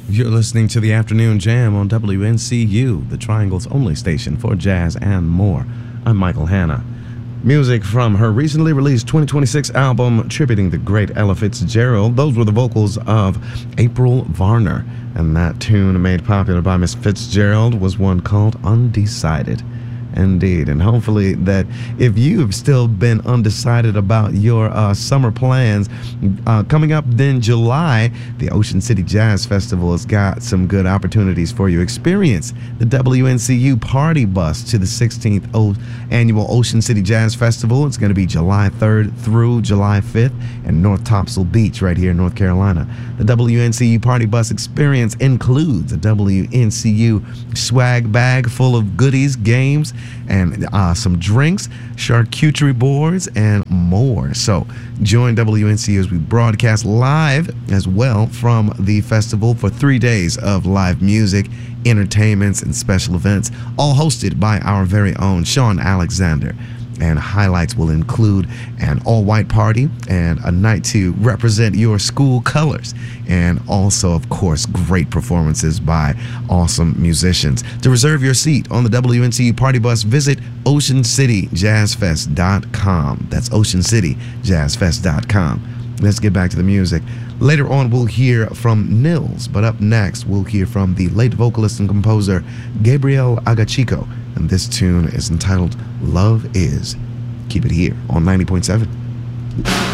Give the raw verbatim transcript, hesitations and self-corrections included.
You're listening to the Afternoon Jam on W N C U, the Triangle's only station for jazz and more. I'm Michael Hanna. Music from her recently released twenty twenty-six album tributing the great Ella Fitzgerald. Those were the vocals of April Varner, and that tune made popular by Miss Fitzgerald was one called Undecided. Indeed, and hopefully that if you've still been undecided about your uh, summer plans, uh, coming up in July, the Ocean City Jazz Festival has got some good opportunities for you. Experience the W N C U Party Bus to the sixteenth o- Annual Ocean City Jazz Festival. It's going to be July third through July fifth in North Topsail Beach right here in North Carolina. The W N C U Party Bus experience includes a W N C U swag bag full of goodies, games, and uh, some drinks, charcuterie boards, and more. So join W N C U as we broadcast live as well from the festival for three days of live music, entertainments, and special events, all hosted by our very own Sean Alexander. And highlights will include an all-white party and a night to represent your school colors. And also, of course, great performances by awesome musicians. To reserve your seat on the W N C U Party Bus, visit ocean city jazz fest dot com. That's ocean city jazz fest dot com. Let's get back to the music. Later on, we'll hear from Nils, but up next, we'll hear from the late vocalist and composer Gabriel Agachico, and this tune is entitled Love Is. Keep it here on ninety point seven.